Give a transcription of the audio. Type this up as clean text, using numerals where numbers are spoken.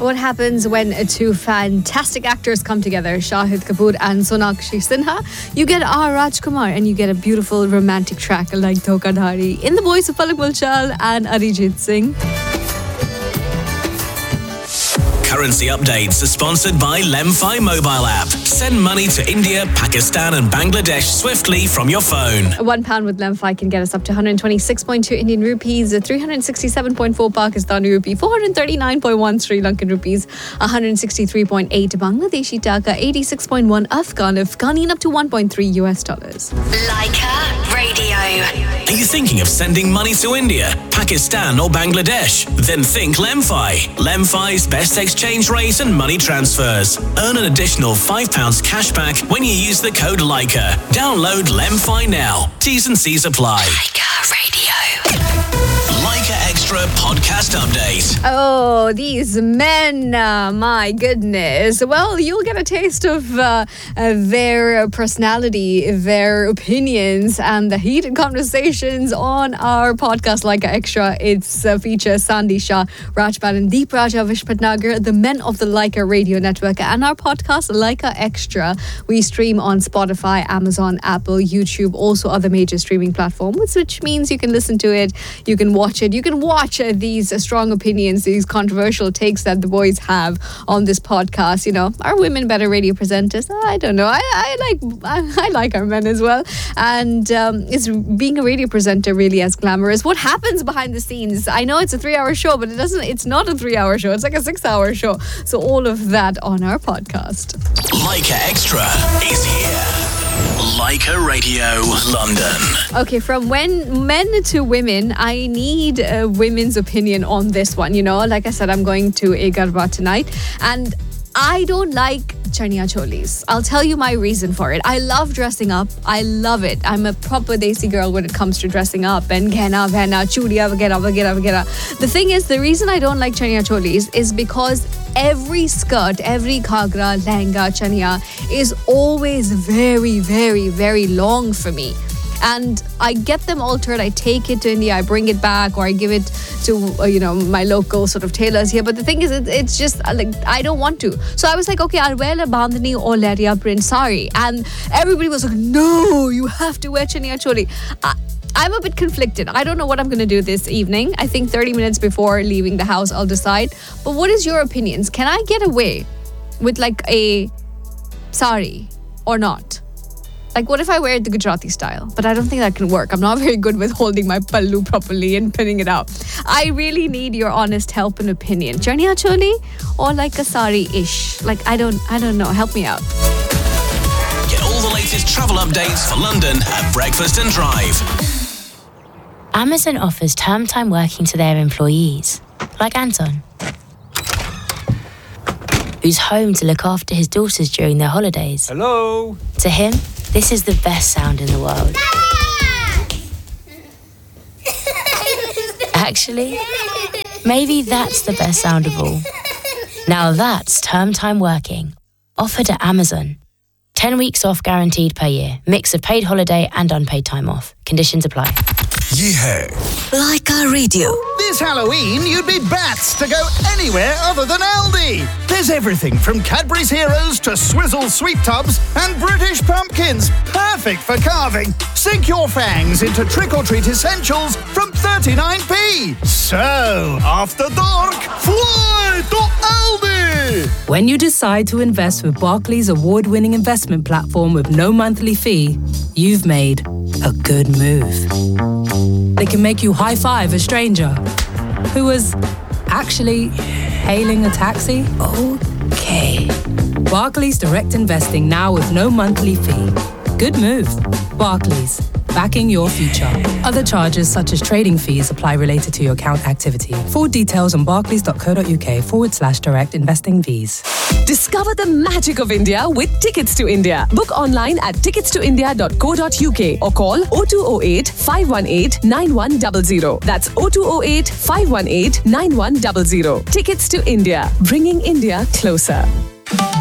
What happens when two fantastic actors come together, Shahid Kapoor and Sonakshi Sinha? You get R. Rajkumar and you get a beautiful romantic track like Dhokadhari in the voice of Palak Mulchal and Arijit Singh. Currency updates are sponsored by Lemfi mobile app. Send money to India, Pakistan and Bangladesh swiftly from your phone. £1 with Lemfi can get us up to 126.2 Indian rupees, 367.4 Pakistani rupee, 439.1 Sri Lankan rupees, 163.8 Bangladeshi taka, 86.1 Afghani, and up to $1.3 US. Leica Radio. Are you thinking of sending money to India, Pakistan or Bangladesh? Then think Lemfi. Lemfi's best exchange rate and money transfers. Earn an additional £5 cashback when you use the code Leica. Download Lemfi now. T's and C's apply. Leica Radio. Leica Extra podcast update. Oh, these men, my goodness. Well, you'll get a taste of their personality, their opinions, and the heated conversations on our podcast, Leica Extra. It's features Sandy Shah, Rajpan, and Deep Raja Vishpatnagar, the men of the Leica Radio Network, and our podcast, Leica Extra. We stream on Spotify, Amazon, Apple, YouTube, also other major streaming platforms, which means you can listen to it, you can watch it, you can watch these strong opinions, these controversial takes that the boys have on this podcast. You know, are women better radio presenters? I don't know. I like our men as well. And is being a radio presenter really as glamorous? What happens behind the scenes? I know it's a 3-hour show, but it's not a 3-hour show. It's like a 6-hour show. So all of that on our podcast. Leica Extra is here. Leica Radio London. Okay, from men to women, I need women's opinion on this one. You know, like I said, I'm going to a garba tonight, and I don't like chaniya cholis. I'll tell you my reason for it. I love dressing up. I love it. I'm a proper desi girl when it comes to dressing up and ghena, vehna, chudiya, vagera. The thing is, the reason I don't like chaniya cholis is because every skirt, every ghagra, lehenga, chaniya is always very, very, very long for me. And I get them altered. I take it to India, I bring it back, or I give it to my local sort of tailors here. But the thing is, it's just like I don't want to. So I was like, okay, I'll wear a bandhani or lehriya print sari, and everybody was like, no, you have to wear chaniya choli. I'm a bit conflicted. I don't know what I'm going to do this evening. I think 30 minutes before leaving the house, I'll decide. But what is your opinions? Can I get away with like a sari or not? Like, what if I wear it the Gujarati style? But I don't think that can work. I'm not very good with holding my pallu properly and pinning it out. I really need your honest help and opinion. Chaniya choli or like a sari-ish? Like, I don't know. Help me out. Get all the latest travel updates for London at Breakfast and Drive. Amazon offers term time working to their employees, like Anton, who's home to look after his daughters during their holidays. Hello. To him, this is the best sound in the world. Actually, maybe that's the best sound of all. Now that's term time working, offered at Amazon. 10 weeks off guaranteed per year. Mix of paid holiday and unpaid time off. Conditions apply. Yeah. Leica Radio. This Halloween, you'd be bats to go anywhere other than Aldi. There's everything from Cadbury's Heroes to Swizzle Sweet Tubs and British pumpkins. Perfect for carving. Sink your fangs into trick-or-treat essentials from 39p. So, after dark, fly to Aldi. When you decide to invest with Barclays award-winning investment platform with no monthly fee, you've made a good move. They can make you high-five a stranger who was actually hailing a taxi. Okay. Barclays Direct Investing now with no monthly fee. Good move. Barclays, backing your future. Other charges such as trading fees apply related to your account activity. Full details on barclays.co.uk/direct investing fees. Discover the magic of India with Tickets to India. Book online at ticketstoindia.co.uk or call 0208 518 9100. That's 0208 518 9100. Tickets to India, bringing India closer.